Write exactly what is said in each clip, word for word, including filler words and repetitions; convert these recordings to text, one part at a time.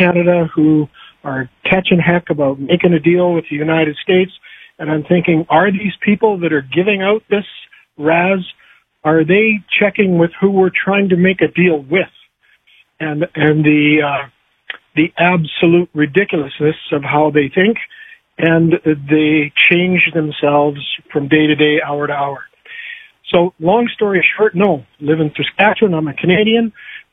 Canada who are catching heck about making a deal with the United States. And I'm thinking, are these people that are giving out this R A S, are they checking with who we're trying to make a deal with? And, and the, uh, the absolute ridiculousness of how they think, and they change themselves from day to day, hour to hour. So long story short, no. Live in Saskatchewan. I'm a Canadian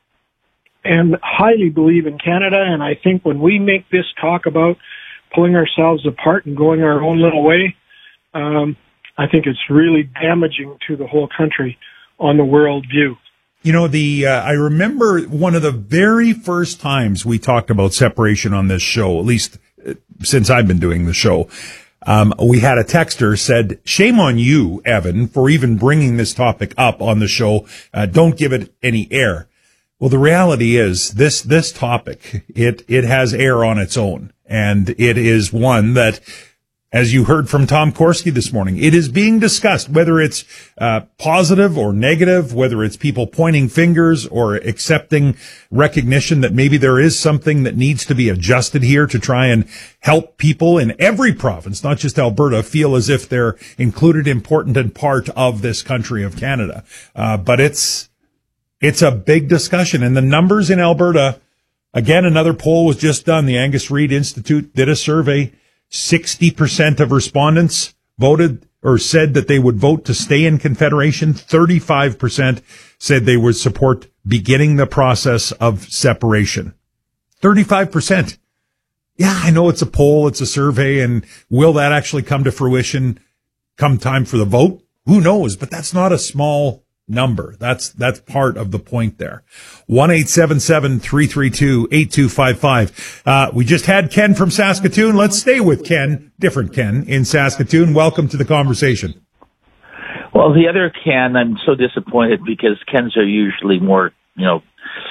and highly believe in Canada. And I think when we make this talk about pulling ourselves apart and going our own little way, um, I think it's really damaging to the whole country on the world view. You know, the uh, I remember one of the very first times we talked about separation on this show, at least uh, since I've been doing the show. Um, we had a texter said, shame on you, Evan, for even bringing this topic up on the show. Uh, don't give it any air. Well, the reality is this, this topic, it, it has air on its own. And it is one that, as you heard from Tom Korski this morning, it is being discussed, whether it's uh, positive or negative, whether it's people pointing fingers or accepting recognition that maybe there is something that needs to be adjusted here to try and help people in every province, not just Alberta, feel as if they're included, important, and part of this country of Canada. Uh, but it's it's a big discussion. And the numbers in Alberta, again, another poll was just done. The Angus Reid Institute did a survey. sixty percent of respondents voted or said that they would vote to stay in Confederation. thirty-five percent said they would support beginning the process of separation. thirty-five percent. Yeah, I know it's a poll, it's a survey, and will that actually come to fruition come time for the vote? Who knows? But that's not a small number. That's, that's part of the point there. one eight seven seven, three three two, eight two five five. Uh, we just had Ken from Saskatoon. Let's stay with Ken, different Ken in Saskatoon. Welcome to the conversation. Well, the other Ken, I'm so disappointed because Kens are usually more, you know,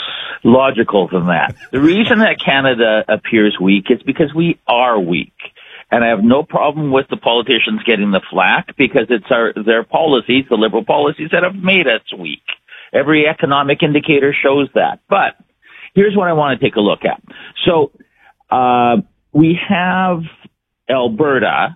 logical than that. The reason that Canada appears weak is because we are weak. And I have no problem with the politicians getting the flack because it's our, their policies, the Liberal policies, that have made us weak. Every economic indicator shows that. But here's what I want to take a look at. So, uh, we have Alberta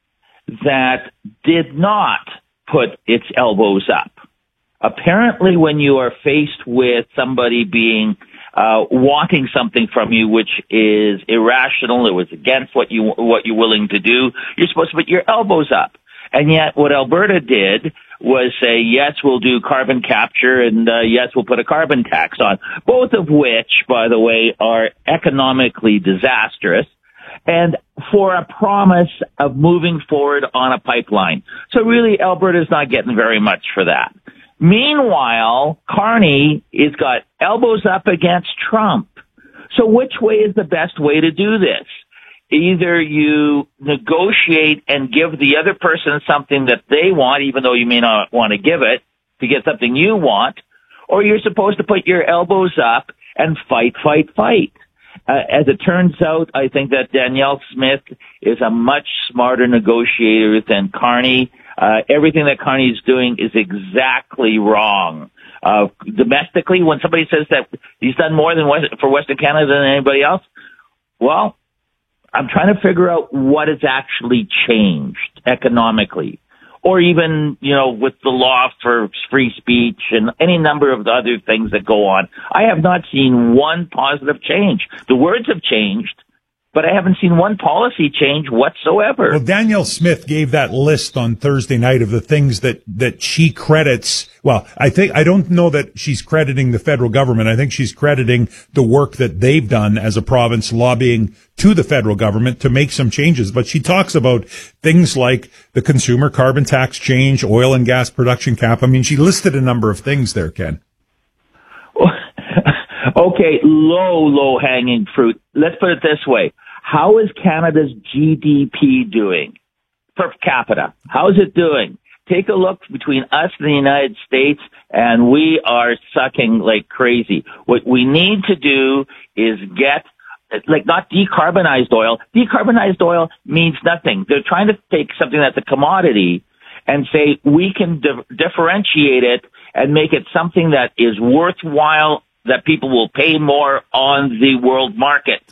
that did not put its elbows up. Apparently, when you are faced with somebody being Uh, wanting something from you which is irrational, it was against what you, what you're willing to do, you're supposed to put your elbows up. And yet what Alberta did was say, yes, we'll do carbon capture, and uh, yes, we'll put a carbon tax on, both of which, by the way, are economically disastrous, and for a promise of moving forward on a pipeline. So really, Alberta's not getting very much for that. Meanwhile, Carney has got elbows up against Trump. So which way is the best way to do this? Either you negotiate and give the other person something that they want, even though you may not want to give it, to get something you want, or you're supposed to put your elbows up and fight, fight, fight. Uh, as it turns out, I think that Danielle Smith is a much smarter negotiator than Carney. Uh, everything that Carney is doing is exactly wrong. Uh, domestically, when somebody says that he's done more than West, for Western Canada than anybody else, well, I'm trying to figure out what has actually changed economically. Or even, you know, with the law for free speech and any number of the other things that go on. I have not seen one positive change. The words have changed, but I haven't seen one policy change whatsoever. Well, Danielle Smith gave that list on Thursday night of the things that, that she credits. Well, I think, I don't know that she's crediting the federal government. I think she's crediting the work that they've done as a province lobbying to the federal government to make some changes. But she talks about things like the consumer carbon tax change, oil and gas production cap. I mean, she listed a number of things there, Ken. Okay, low, low hanging fruit. Let's put it this way. How is Canada's G D P doing per capita? How is it doing? Take a look between us and the United States, and we are sucking like crazy. What we need to do is get, like, not decarbonized oil. Decarbonized oil means nothing. They're trying to take something that's a commodity and say we can di- differentiate it and make it something that is worthwhile, that people will pay more on the world market.